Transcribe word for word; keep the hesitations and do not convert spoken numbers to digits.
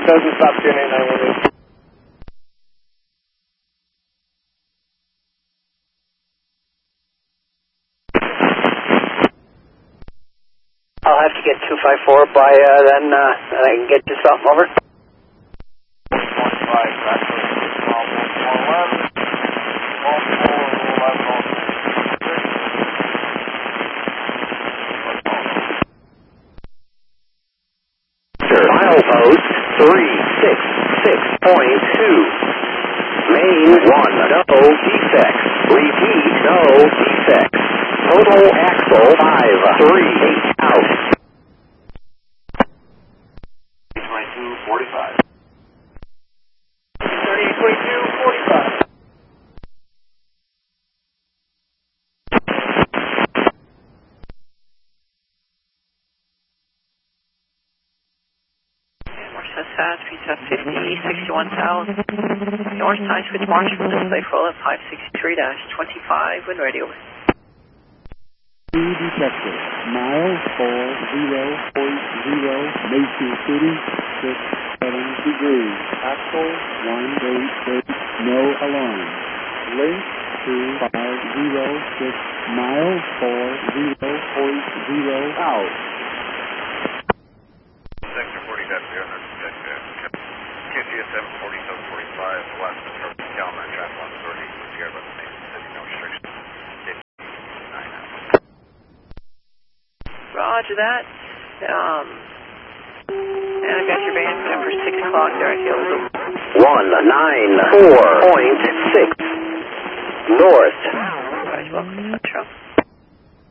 doesn't stop T N A nine one eight. I'll have to get two five four by uh, then, uh, and I can get you something over. one five, that's one eleven, one four, eleven, Milepost three six six point two. Main one, no defects. Repeat, no defects. Total axle five three eight out. twenty-two forty-five. thirty-eight twenty-two forty-five. South, Pizza fifty, sixty-one thousand. North side switch march from display full at five sixty-three twenty-five when ready over. Detector, mile four zero point zero, Mason City, six seven degrees. Axle one eight eight, no alarm. Link two five zero six, mile four zero point zero out. Sector forty-seven, Q C S seven forty-seven forty-five, west of Turkey, Calman, track one thirty, scared by the Mason City, no restrictions. Roger that. Um, and I've got your band set for six o'clock there at Hills. one nine four point six north. Roger, welcome.